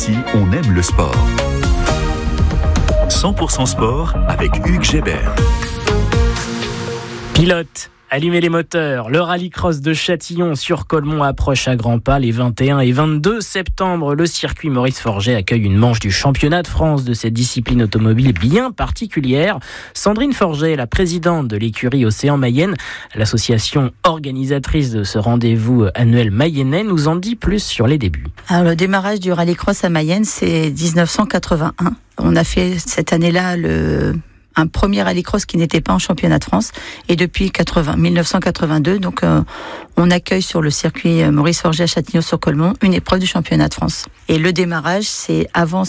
Ici, on aime le sport. 100% sport avec Hugues Gébert. Pilote, allumez les moteurs. Le rallycross de Châtillon-sur-Colmont approche à grands pas. Les 21 et 22 septembre, le circuit Maurice Forget accueille une manche du championnat de France de cette discipline automobile bien particulière. Sandrine Forget, la présidente de l'écurie Océan Mayenne, l'association organisatrice de ce rendez-vous annuel mayennais, nous en dit plus sur les débuts. Alors, le démarrage du rallycross à Mayenne, c'est 1981. On a fait cette année-là un premier rallycross qui n'était pas en championnat de France. Et depuis 1982, donc, on accueille sur le circuit Maurice Forget à Châtillon-sur-Colmont une épreuve du championnat de France. Et le démarrage, c'est avant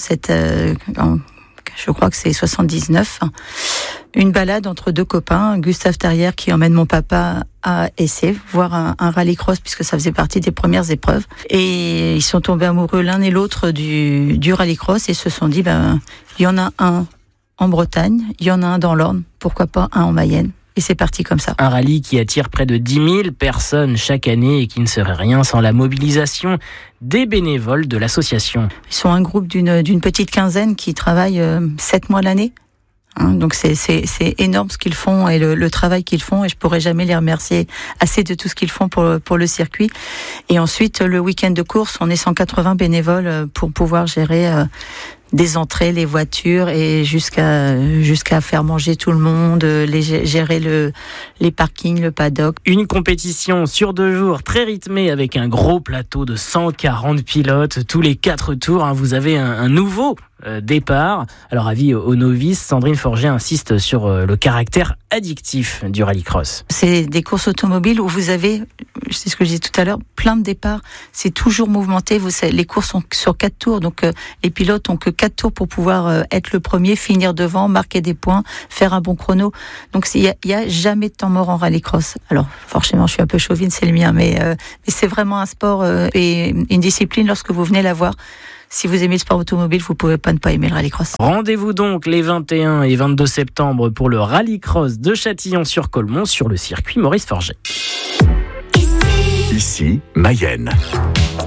je crois que c'est 79, une balade entre deux copains, Gustave Terrière qui emmène mon papa à Essé, voir un rallycross puisque ça faisait partie des premières épreuves. Et ils sont tombés amoureux l'un et l'autre du rallycross et se sont dit, il y en a un en Bretagne, il y en a un dans l'Orne, pourquoi pas un en Mayenne. Et c'est parti comme ça. Un rallye qui attire près de 10 000 personnes chaque année et qui ne serait rien sans la mobilisation des bénévoles de l'association. Ils sont un groupe d'une petite quinzaine qui travaille 7 mois l'année. Donc c'est énorme ce qu'ils font et le travail qu'ils font, et je pourrais jamais les remercier assez de tout ce qu'ils font pour le circuit. Et ensuite le week-end de course, on est 180 bénévoles pour pouvoir gérer des entrées, les voitures et jusqu'à faire manger tout le monde, gérer les parkings, le paddock. Une compétition sur 2 jours très rythmée avec un gros plateau de 140 pilotes tous les 4 tours. Vous avez un nouveau départ. Alors avis aux novices, Sandrine Forget insiste sur le caractère addictif du rallycross. C'est des courses automobiles où vous avez, c'est ce que je disais tout à l'heure, plein de départs. C'est toujours mouvementé. Les courses sont sur 4 tours, donc les pilotes ont que 4 tours pour pouvoir être le premier, finir devant, marquer des points, faire un bon chrono. Donc il y a jamais de temps mort en rallycross. Alors forcément, je suis un peu chauvine, c'est le mien, mais c'est vraiment un sport et une discipline lorsque vous venez la voir. Si vous aimez le sport automobile, vous ne pouvez pas ne pas aimer le rallycross. Rendez-vous donc les 21 et 22 septembre pour le rallycross de Châtillon-sur-Colmont sur le circuit Maurice Forget. Ici, Mayenne.